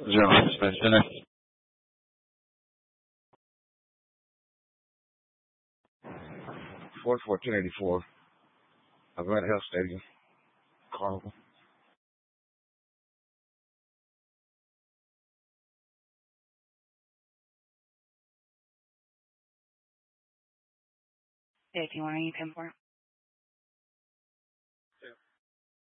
General Suspension. 1084 Atlanta Health Stadium, Carnival. Dave, do you want any pin for?